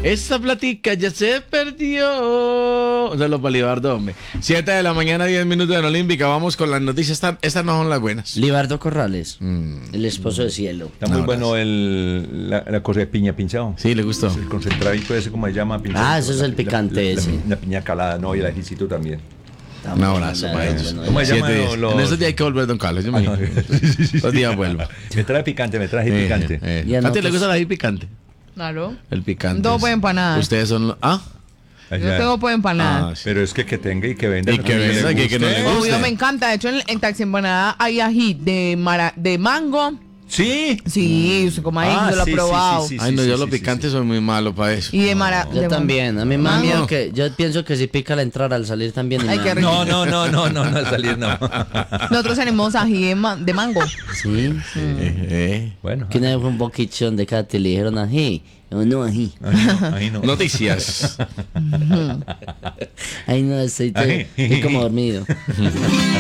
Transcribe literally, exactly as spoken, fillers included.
Esa platica ya se perdió. De los Balibardo, hombre. Siete de la mañana, diez minutos en Olímpica. Vamos con las noticias. Estas, estas no son las buenas. Libardo Corrales, Mm. el esposo de Cielo. Está muy No, bueno el, la, la cosa de piña pinchado. Sí, le gustó. El concentradito ese, como se llama? Pinchado. Ah, eso es el picante La- la- ese. La, la piña calada, no, y el ajicito también. Un abrazo para ellos. Bueno, ¿Cómo se llama? Siete días. los- En esos días hay que volver, don Carlos. Yo me Ah, no. Los días vuelvo. Me trae picante, me trae Eh, picante. eh. Y a ¿A ti le nosotros- gusta la ají picante? Claro. El picante. Dos es- pues empanadas. Ustedes son. los- ¿Ah? Allá. Yo tengo pues empanadas. Ah, sí. Pero es que que tenga y que venda. Y que no le venda, que- que no le guste. guste. Obvio, me encanta. De hecho, en, en Taxi Empanada hay ají de, mara, de mango. Sí. Sí, usted como ahí, Ah, yo lo sí, he sí, probado. sí, sí. Ay, no, yo sí, lo sí, picante sí. soy muy malo para eso. Y de mara. Yo de también, a mí me da mango. miedo que, yo pienso que si pica al entrar, al salir también. y Ay, me qué da- rico. No, no, no, no, no, no, al salir no. Nosotros tenemos ají de, ma- de mango. Sí, Eh, eh. Bueno. que una vez fue un boquichón de Katy, le dijeron ají, o no ají. Ahí no, ahí no. Noticias. Ay, no, estoy, Ají. estoy como dormido.